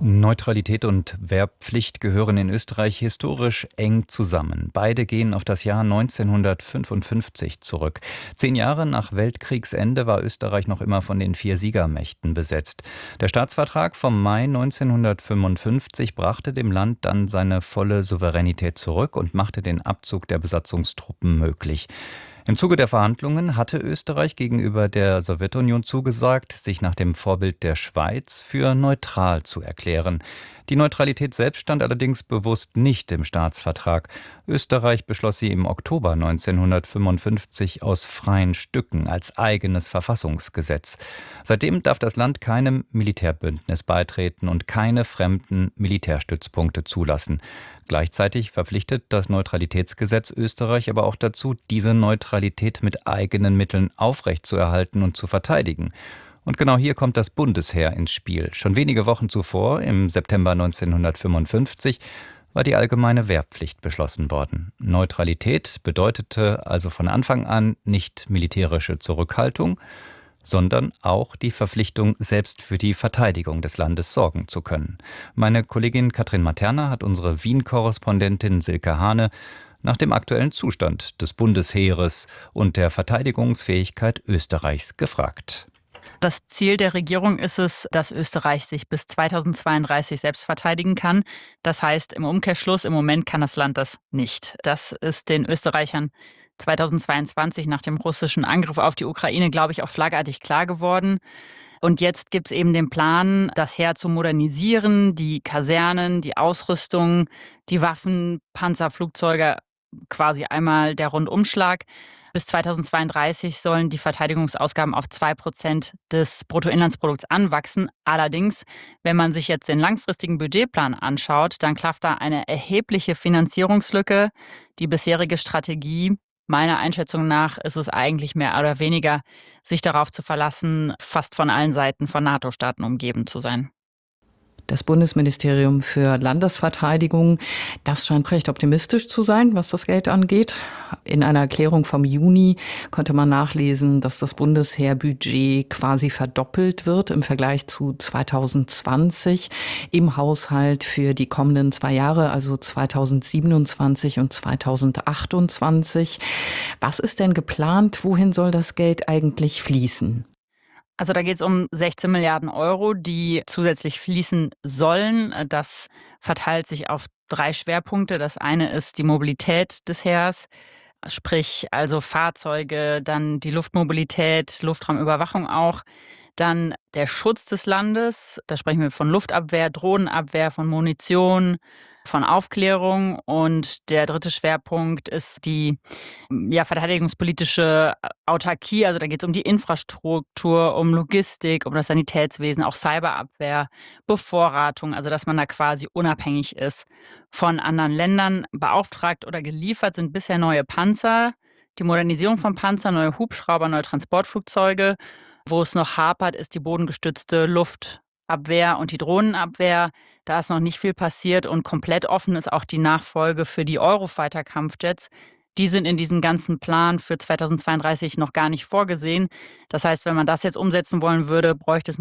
Neutralität und Wehrpflicht gehören in Österreich historisch eng zusammen. Beide gehen auf das Jahr 1955 zurück. 10 Jahre nach Weltkriegsende war Österreich noch immer von den 4 Siegermächten besetzt. Der Staatsvertrag vom Mai 1955 brachte dem Land dann seine volle Souveränität zurück und machte den Abzug der Besatzungstruppen möglich. Im Zuge der Verhandlungen hatte Österreich gegenüber der Sowjetunion zugesagt, sich nach dem Vorbild der Schweiz für neutral zu erklären. Die Neutralität selbst stand allerdings bewusst nicht im Staatsvertrag. Österreich beschloss sie im Oktober 1955 aus freien Stücken als eigenes Verfassungsgesetz. Seitdem darf das Land keinem Militärbündnis beitreten und keine fremden Militärstützpunkte zulassen. Gleichzeitig verpflichtet das Neutralitätsgesetz Österreich aber auch dazu, diese Neutralität mit eigenen Mitteln aufrechtzuerhalten und zu verteidigen. Und genau hier kommt das Bundesheer ins Spiel. Schon wenige Wochen zuvor, im September 1955, war die allgemeine Wehrpflicht beschlossen worden. Neutralität bedeutete also von Anfang an nicht militärische Zurückhaltung, sondern auch die Verpflichtung, selbst für die Verteidigung des Landes sorgen zu können. Meine Kollegin Katrin Materna hat unsere Wien-Korrespondentin Silke Hane nach dem aktuellen Zustand des Bundesheeres und der Verteidigungsfähigkeit Österreichs gefragt. Das Ziel der Regierung ist es, dass Österreich sich bis 2032 selbst verteidigen kann. Das heißt, im Umkehrschluss, im Moment kann das Land das nicht. Das ist den Österreichern 2022 nach dem russischen Angriff auf die Ukraine, glaube ich, auch schlagartig klar geworden. Und jetzt gibt es eben den Plan, das Heer zu modernisieren, die Kasernen, die Ausrüstung, die Waffen, Panzer, Flugzeuge, quasi einmal der Rundumschlag. Bis 2032 sollen die Verteidigungsausgaben auf 2% des Bruttoinlandsprodukts anwachsen. Allerdings, wenn man sich jetzt den langfristigen Budgetplan anschaut, dann klafft da eine erhebliche Finanzierungslücke. Die bisherige Strategie, meiner Einschätzung nach, ist es eigentlich mehr oder weniger, sich darauf zu verlassen, fast von allen Seiten von NATO-Staaten umgeben zu sein. Das Bundesministerium für Landesverteidigung, das scheint recht optimistisch zu sein, was das Geld angeht. In einer Erklärung vom Juni konnte man nachlesen, dass das Bundesheerbudget quasi verdoppelt wird im Vergleich zu 2020 im Haushalt für die kommenden 2 Jahre, also 2027 und 2028. Was ist denn geplant? Wohin soll das Geld eigentlich fließen? Also da geht es um 16 Milliarden Euro, die zusätzlich fließen sollen. Das verteilt sich auf 3 Schwerpunkte. Das eine ist die Mobilität des Heers, sprich also Fahrzeuge, dann die Luftmobilität, Luftraumüberwachung auch. Dann der Schutz des Landes, da sprechen wir von Luftabwehr, Drohnenabwehr, von Munition, von Aufklärung. Und der 3. Schwerpunkt ist die verteidigungspolitische Autarkie. Also da geht es um die Infrastruktur, um Logistik, um das Sanitätswesen, auch Cyberabwehr, Bevorratung. Also dass man da quasi unabhängig ist von anderen Ländern. Beauftragt oder geliefert sind bisher neue Panzer, die Modernisierung von Panzern, neue Hubschrauber, neue Transportflugzeuge. Wo es noch hapert, ist die bodengestützte Luftabwehr und die Drohnenabwehr. Da ist noch nicht viel passiert und komplett offen ist auch die Nachfolge für die Eurofighter-Kampfjets. Die sind in diesem ganzen Plan für 2032 noch gar nicht vorgesehen. Das heißt, wenn man das jetzt umsetzen wollen würde, bräuchte es